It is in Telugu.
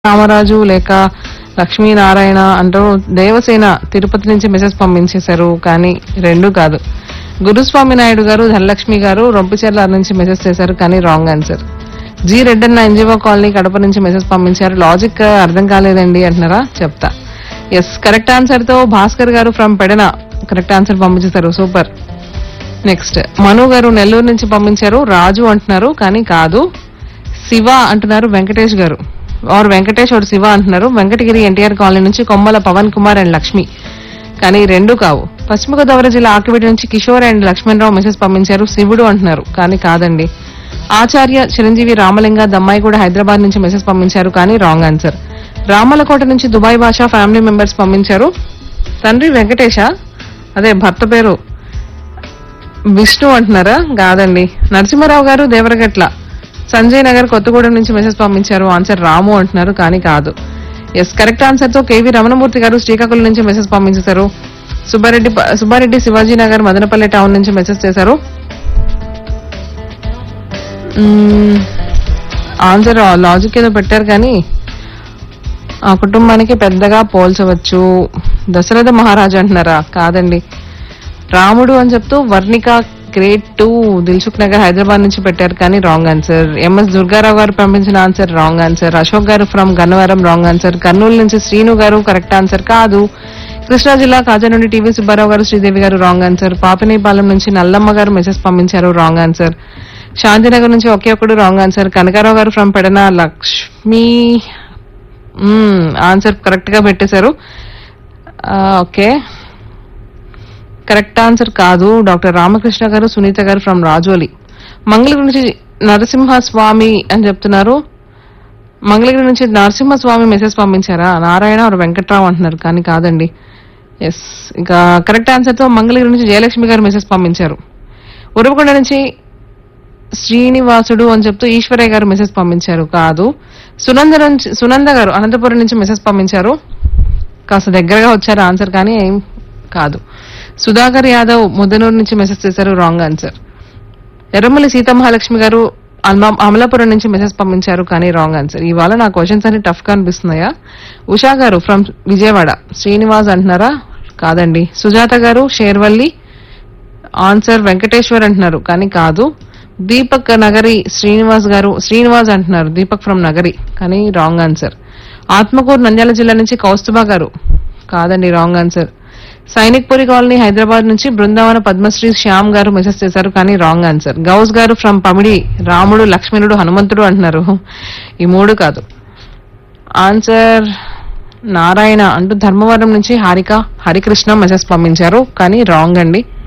రామరాజు లేక లక్ష్మీనారాయణ అంటూ దేవసేన తిరుపతి నుంచి మెసేజ్ పంపించేశారు, కానీ రెండు కాదు. గురుస్వామి నాయుడు గారు, ధనలక్ష్మి గారు రొంపిచెర్ల నుంచి మెసేజ్ చేశారు, కానీ wrong answer. G Reddanna NGO colony Kadapa నుంచి మెసేజ్ పంపించారు. లాజిక్ అర్థం కాలేదండి అంటున్నారా, చెప్తా. ఎస్, కరెక్ట్ ఆన్సర్ తో భాస్కర్ గారు ఫ్రమ్ పెడన కరెక్ట్ ఆన్సర్ పంపించేశారు, సూపర్. నెక్స్ట్ మను గారు నెల్లూరు నుంచి పంపించారు. రాజు అంటున్నారు, కానీ కాదు. శివ అంటున్నారు వెంకటేష్ గారు, ఆర్ వెంకటేష్ और శివ అంటున్నారు. వెంకటగిరి ఎన్టీఆర్ కాలనీ నుంచి కొమ్మల పవన్ కుమార్ అండ్ లక్ష్మి, కానీ రెండు కావు. పశ్చిమ గోదావరి జిల్లా ఆకివీటి నుంచి కిషోర్ అండ్ లక్ష్మణరావు మెసేజ్ పంపించారు. శివుడు అంటున్నారు, కానీ కాదండి. ఆచార్య చిరంజీవి రామలింగ దమ్మాయి కూడా హైదరాబాద్ నుంచి మెసేజ్ పంపించారు, కానీ రాంగ్ ఆన్సర్. రామలకోట నుంచి దుబాయ్ భాషా ఫ్యామిలీ మెంబర్స్ పంపించారు. తండ్రి వెంకటేశ, అదే భర్త పేరు విష్ణు అంటున్నారా, కాదండి. నరసింహారావు గారు దేవరగట్ల సంజయ్ నగర్ కొత్తగూడెం నుంచి మెసేజ్ పంపించారు. ఆన్సర్ రాము అంటున్నారు, కానీ కాదు. ఎస్, కరెక్ట్ ఆన్సర్ తో కేవీ రమణమూర్తి గారు శ్రీకాకుళం నుంచి మెసేజ్ పంపించారు. సుబ్బారెడ్డి శివాజీ నగర్ మదనపల్లి టౌన్ నుంచి మెసేజ్ చేశారు. ఆన్సర్ లాజిక్ ఏదో పెట్టారు, కానీ ఆ కుటుంబానికి పెద్దగా పోల్చవచ్చు. దశరథ మహారాజు అంటున్నారా, కాదండి. రాముడు అని చెప్తూ వర్ణిక గ్రేడ్ 2 దిల్సుఖ్ నగర్ హైదరాబాద్ నుంచి పెట్టారు, కానీ రాంగ్ ఆన్సర్. ఎంఎస్ దుర్గారావు గారు పంపించిన answer wrong answer. Ashok garu from Gannavaram wrong answer. Kurnool నుంచి శ్రీను గారు కరెక్ట్ ఆన్సర్ కాదు. కృష్ణా జిల్లా కాజా నుండి టీవీ సుబ్బారావు గారు శ్రీదేవి గారు రాంగ్ ఆన్సర్. పాపినేపాలెం నుంచి నల్లమ్మ గారు మెసేజ్ పంపించారు, రాంగ్ ఆన్సర్. శాంతినగర్ నుంచి ఒకే ఒకడు రాంగ్ ఆన్సర్. కనకారావు గారు from Pedana Lakshmi answer correct గా పెట్టేశారు. ఓకే, కరెక్ట్ ఆన్సర్ కాదు. డాక్టర్ రామకృష్ణ గారు సునీత గారు ఫ్రమ్ రాజోలి. మంగళగిరి నుంచి నరసింహస్వామి అని చెప్తున్నారు. మంగళగిరి నుంచి నరసింహస్వామి మెసేజ్ పంపించారా, నారాయణ or వెంకట్రావు అంటున్నారు, కానీ కాదండి. ఎస్, ఇంకా కరెక్ట్ ఆన్సర్ తో మంగళగిరి నుంచి జయలక్ష్మి గారు మెసేజ్ పంపించారు. ఉరవకొండ నుంచి శ్రీనివాసుడు అని చెప్తూ ఈశ్వరయ్య గారు మెసేజ్ పంపించారు, కాదు. సునంద గారు అనంతపురం నుంచి మెసేజ్ పంపించారు. కాస్త దగ్గరగా వచ్చారు ఆన్సర్, కానీ ఏం కాదు. సుధాకర్ యాదవ్ ముద్దనూరు నుంచి మెసేజ్ చేశారు, రాంగ్ ఆన్సర్. ఎర్రమల్లి సీతమహాలక్ష్మి గారు అమలాపురం నుంచి మెసేజ్ పంపించారు, కానీ రాంగ్ ఆన్సర్. ఇవాళ నా క్వశ్చన్స్ అన్ని టఫ్ గా అనిపిస్తున్నాయా? ఉషా గారు ఫ్రమ్ విజయవాడ శ్రీనివాస్ అంటున్నారా, కాదండి. సుజాత గారు షేర్వల్లి ఆన్సర్ వెంకటేశ్వర్ అంటున్నారు, కానీ కాదు. దీపక్ నగరి శ్రీనివాస్ అంటున్నారు, దీపక్ ఫ్రమ్ నగరి, కానీ రాంగ్ ఆన్సర్. ఆత్మకూరు నంద్యాల జిల్లా నుంచి కౌస్తుభా గారు, కాదండి, wrong answer. Sainikpuri colony Hyderabad నుంచి బృందావన పద్మశ్రీ శ్యామ్ గారు మెసేజ్ చేశారు, కానీ రాంగ్ ఆన్సర్. గౌస్ గారు ఫ్రమ్ పమిడి రాముడు లక్ష్మణుడు హనుమంతుడు అంటున్నారు, ఈ మూడు కాదు. ఆన్సర్ నారాయణ అంటూ ధర్మవరం నుంచి హరికృష్ణ మెసేజ్ పంపించారు, కానీ రాంగ్ అండి.